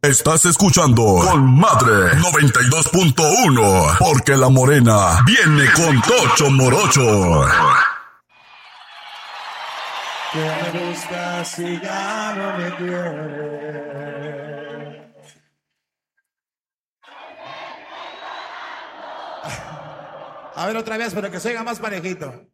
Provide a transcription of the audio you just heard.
Estás escuchando Con Madre 92.1, porque la morena viene con Tocho Morocho. Que me gusta si ya no me quiere. A ver otra vez, pero que se oiga más parejito.